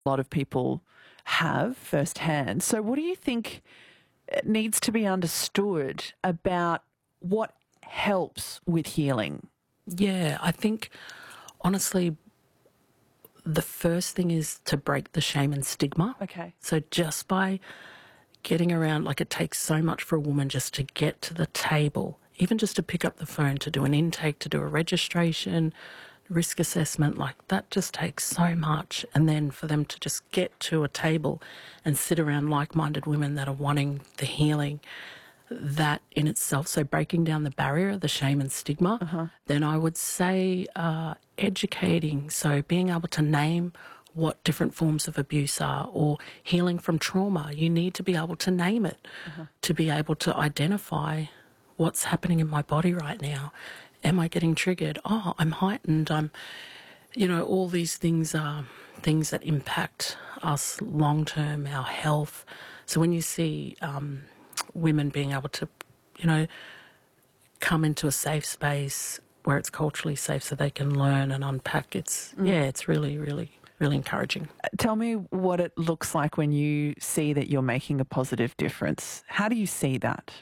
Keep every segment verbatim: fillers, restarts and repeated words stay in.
a lot of people have firsthand. So what do you think needs to be understood about what helps with healing? Yeah, I think, honestly, the first thing is to break the shame and stigma. Okay. So just by getting around, like, it takes so much for a woman just to get to the table, even just to pick up the phone, to do an intake, to do a registration, risk assessment, like that just takes so much. And then for them to just get to a table and sit around like-minded women that are wanting the healing, that in itself, so breaking down the barrier, the shame and stigma, uh-huh. then I would say uh, educating, so being able to name what different forms of abuse are, or healing from trauma. You need to be able to name it, uh-huh. to be able to identify what's happening in my body right now. Am I getting triggered? Oh, I'm heightened. I'm, you know, all these things are things that impact us long-term, our health. So when you see um, women being able to, you know, come into a safe space where it's culturally safe so they can learn and unpack, it's, mm. yeah, it's really, really, really encouraging. Tell me what it looks like when you see that you're making a positive difference. How do you see that?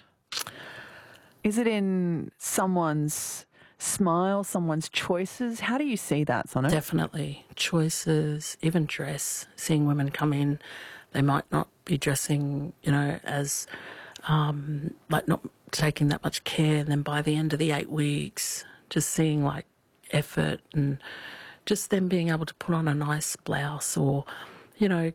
Is it in someone's smile, someone's choices? How do you see that, Sono? Definitely. Choices, even dress. Seeing women come in, they might not be dressing, you know, as, um, like not taking that much care. And then by the end of the eight weeks, just seeing like effort and just them being able to put on a nice blouse, or, you know,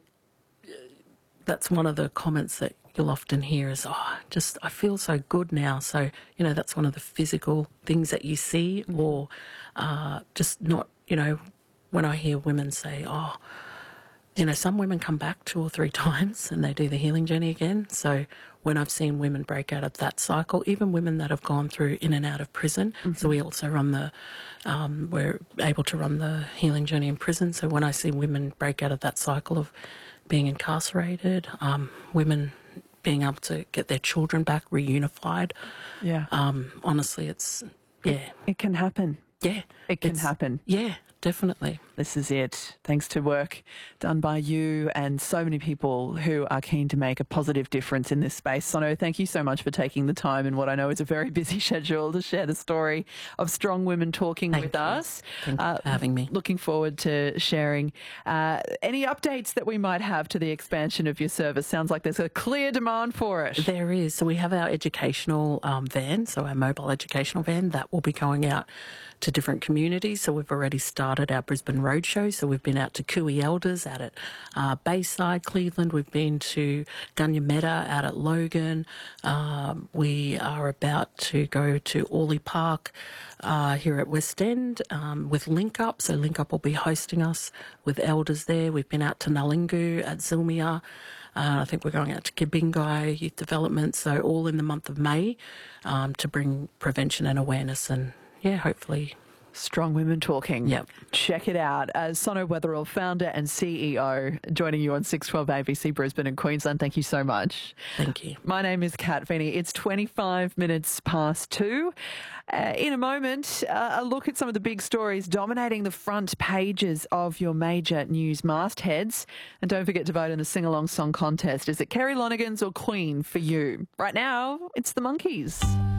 that's one of the comments that you'll often hear is, oh, just, I feel so good now. So, you know, that's one of the physical things that you see, mm-hmm. or uh, just not, you know, when I hear women say, oh, you know, some women come back two or three times and they do the healing journey again. So when I've seen women break out of that cycle, even women that have gone through in and out of prison, mm-hmm. so we also run the, um, we're able to run the healing journey in prison. So when I see women break out of that cycle of being incarcerated, um, women being able to get their children back reunified, yeah, um, honestly, it's, yeah. It, it can happen. Yeah. It can happen. Yeah, definitely. This is it. Thanks to work done by you and so many people who are keen to make a positive difference in this space. Sono, thank you so much for taking the time in what I know is a very busy schedule to share the story of strong women talking thank with you. us. Thank you uh, for having me. Looking forward to sharing uh, any updates that we might have to the expansion of your service. Sounds like there's a clear demand for it. There is. So we have our educational um, van, so our mobile educational van, that will be going out to different communities. So we've already started our Brisbane Roadshow. So we've been out to Cooey Elders, out at uh, Bayside, Cleveland. We've been to Gunyametta, out at Logan. Um, we are about to go to Orley Park uh, here at West End um, with Link Up. So Link Up will be hosting us with elders there. We've been out to Nalingu at Zilmia. Uh, I think we're going out to Kibingai Youth Development. So all in the month of May um, to bring prevention and awareness, and yeah, hopefully. Strong Women Talking. Yep. Check it out. As Sono Weatherall, founder and C E O, joining you on six twelve A B C Brisbane and Queensland. Thank you so much. Thank you. My name is Kat Feeney. It's twenty-five minutes past two. Uh, in a moment, uh, a look at some of the big stories dominating the front pages of your major news mastheads. And don't forget to vote in the sing-along song contest. Is it Kerry Lonergan's or Queen for you? Right now, it's the Monkees.